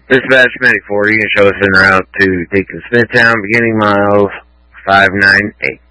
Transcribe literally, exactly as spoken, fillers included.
Dispatch Medic four, you can show us en route to Deacon Smithtown, beginning miles five nine eight.